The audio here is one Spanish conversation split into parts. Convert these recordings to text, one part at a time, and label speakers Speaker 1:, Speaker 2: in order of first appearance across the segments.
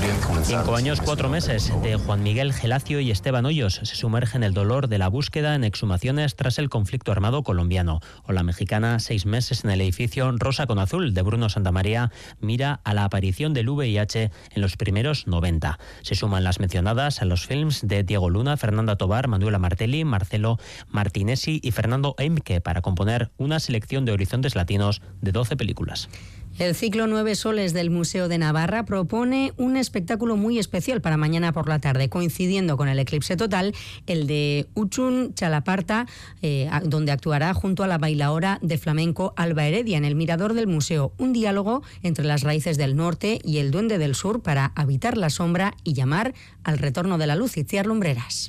Speaker 1: 5 años, 4 meses de Juan Miguel Gelacio y Esteban Hoyos se sumerge en el dolor de la búsqueda en exhumaciones tras el conflicto armado colombiano. O la mexicana, 6 meses en el edificio Rosa con Azul de Bruno Santamaría, mira a la aparición del VIH en los primeros 90. Se suman las mencionadas a los films de Diego Luna, Fernanda Tobar, Manuela Martelli, Marcelo Martinesi y Fernando Eimke para componer una selección de horizontes latinos de 12 películas.
Speaker 2: El ciclo 9 Soles del Museo de Navarra propone un espectáculo muy especial para mañana por la tarde, coincidiendo con el eclipse total, el de Uchun Chalaparta, donde actuará junto a la bailaora de flamenco Alba Heredia en el mirador del museo. Un diálogo entre las raíces del norte y el duende del sur para habitar la sombra y llamar al retorno de la luz. Itziar Lumbreras.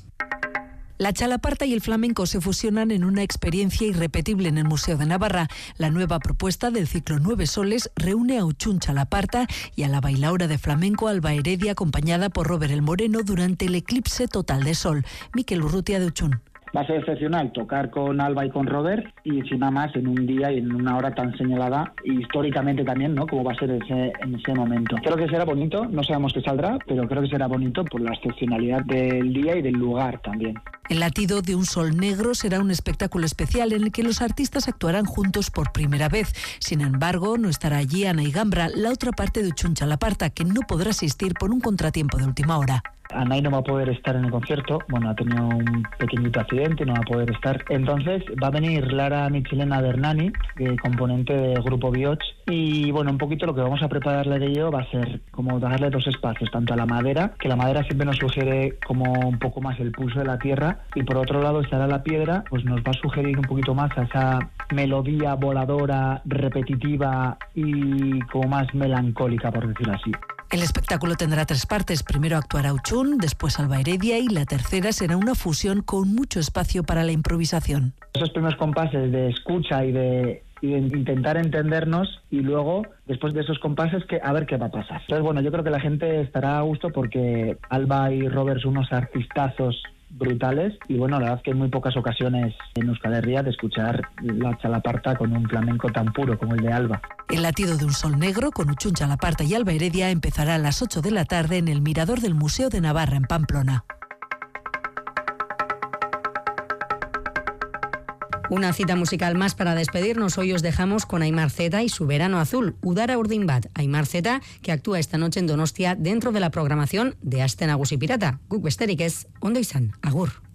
Speaker 3: La chalaparta y el flamenco se fusionan en una experiencia irrepetible en el Museo de Navarra. La nueva propuesta del ciclo 9 Soles reúne a Uchun Chalaparta y a la bailaora de flamenco Alba Heredia, acompañada por Robert el Moreno durante el eclipse total de sol. Miquel Urrutia de Uchun.
Speaker 4: Va a ser excepcional tocar con Alba y con Robert y encima más en un día y en una hora tan señalada, y históricamente también, ¿no?, como va a ser en ese momento. Creo que será bonito, no sabemos qué saldrá, pero creo que será bonito por la excepcionalidad del día y del lugar también.
Speaker 3: El latido de un sol negro será un espectáculo especial en el que los artistas actuarán juntos por primera vez. Sin embargo, no estará allí Ana Igambra, la otra parte de Uchun Chalaparta, que no podrá asistir por un contratiempo de última hora.
Speaker 4: Anay no va a poder estar en el concierto, bueno, ha tenido un pequeñito accidente, no va a poder estar. Entonces va a venir Lara Michelena Bernani, componente del grupo Bioch, y bueno, un poquito lo que vamos a prepararle de ello va a ser como darle dos espacios, tanto a la madera, que la madera siempre nos sugiere como un poco más el pulso de la tierra, y por otro lado estará la piedra, pues nos va a sugerir un poquito más a esa melodía voladora, repetitiva y como más melancólica, por decirlo así.
Speaker 3: El espectáculo tendrá 3 partes. Primero actuará Uchun, después Alba Heredia y la tercera será una fusión con mucho espacio para la improvisación.
Speaker 4: Esos primeros compases de escucha y de intentar entendernos, y luego, después de esos compases, a ver qué va a pasar. Entonces, bueno, yo creo que la gente estará a gusto porque Alba y Robert son unos artistazos brutales y bueno, la verdad es que hay muy pocas ocasiones en Euskal Herria de escuchar la chalaparta con un flamenco tan puro como el de Alba.
Speaker 3: El latido de un sol negro con Uchun Chalaparta y Alba Heredia empezará a las 8 de la tarde en el mirador del Museo de Navarra en Pamplona.
Speaker 2: Una cita musical más para despedirnos. Hoy os dejamos con Aimar Zeta y su Verano Azul, Udara Urdinbat. Aimar Zeta, que actúa esta noche en Donostia dentro de la programación de Aste Nagusi Pirata. Guk besterik ez, ondo izan, agur.